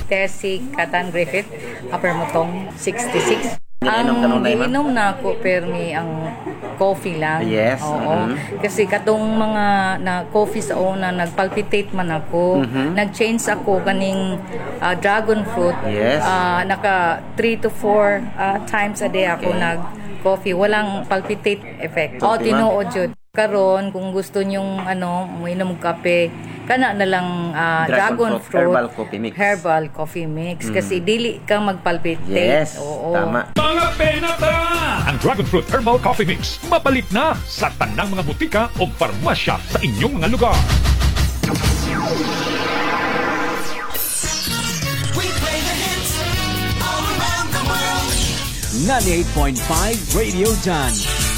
Tessie Katan Griffith, Upper Mutong 66. Ang giinom na ako permi ang coffee lang. Yes. Oo. Kasi katong mga na coffee sa una nagpalpitate man ako. Nag-change ako kaning dragon fruit. Yes. Naka 3 to 4 times a day ako nag-coffee. Walang palpitate effect. Okay, tinuod jud. Karon kung gusto nyong uminom og kape, kana na lang dragon fruit herbal coffee mix kasi dili ka magpalpitate. Yes. Oo. Tama. Mga penata! Ang Dragon Fruit Herbal Coffee Mix mapalit na sa tanang mga butika o farmasya sa inyong mga lugar. We play the hits all around the world. 98.5 Radio Done.